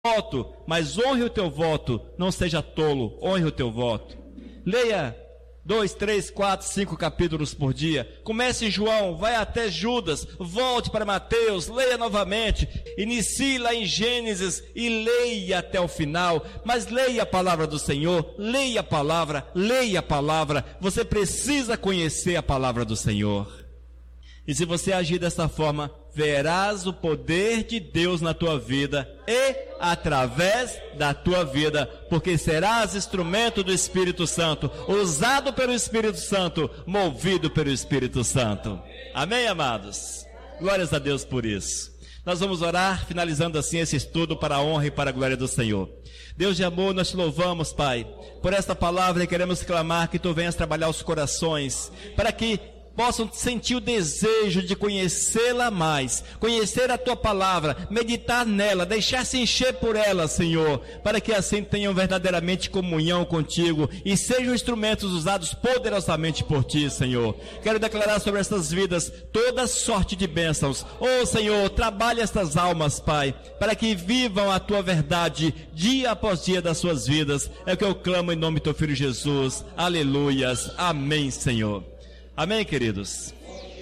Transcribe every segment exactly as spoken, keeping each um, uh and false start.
voto, mas honre o teu voto, não seja tolo, honre o teu voto. Leia dois, três, quatro, cinco capítulos por dia. Comece em João, vai até Judas, volte para Mateus, leia novamente, inicie lá em Gênesis e leia até o final, mas leia a palavra do Senhor, leia a palavra, leia a palavra. Você precisa conhecer a palavra do Senhor. E se você agir dessa forma, verás o poder de Deus na tua vida e através da tua vida, porque serás instrumento do Espírito Santo, usado pelo Espírito Santo, movido pelo Espírito Santo. Amém, amados? Glórias a Deus por isso. Nós vamos orar, finalizando assim esse estudo para a honra e para a glória do Senhor. Deus de amor, nós te louvamos, Pai, por esta palavra, e queremos clamar que Tu venhas trabalhar os corações, para que possam sentir o desejo de conhecê-la mais, conhecer a Tua palavra, meditar nela, deixar-se encher por ela, Senhor, para que assim tenham verdadeiramente comunhão contigo e sejam instrumentos usados poderosamente por Ti, Senhor. Quero declarar sobre estas vidas toda sorte de bênçãos. Oh, Senhor, trabalhe estas almas, Pai, para que vivam a Tua verdade dia após dia das suas vidas. É o que eu clamo em nome do Teu Filho Jesus. Aleluias. Amém, Senhor. Amém, queridos?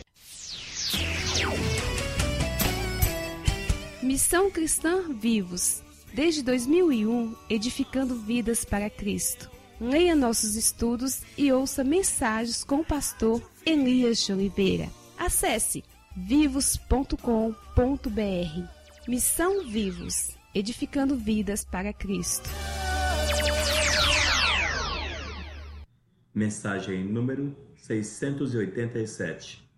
Missão Cristã Vivos, desde dois mil e um, edificando vidas para Cristo. Leia nossos estudos e ouça mensagens com o pastor Elias de Oliveira. Acesse vivos ponto com ponto br. Missão Vivos, edificando vidas para Cristo. Mensagem número seiscentos e oitenta e sete.